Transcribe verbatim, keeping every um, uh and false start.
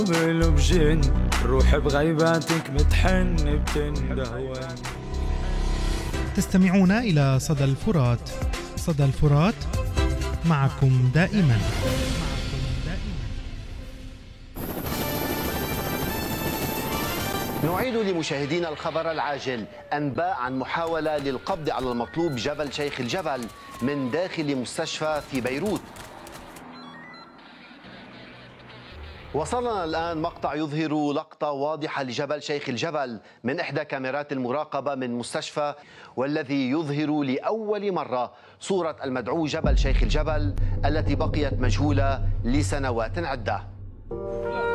بجن روح بغيباتك متحن بتندهون. تستمعون إلى صدى الفرات. صدى الفرات معكم دائما. نعيد لمشاهدينا الخبر العاجل. أنباء عن محاولة للقبض على المطلوب جبل شيخ الجبل من داخل مستشفى في بيروت. وصلنا الآن مقطع يظهر لقطة واضحة لجبل شيخ الجبل من إحدى كاميرات المراقبة من مستشفى، والذي يظهر لأول مرة صورة المدعو جبل شيخ الجبل التي بقيت مجهولة لسنوات عدة.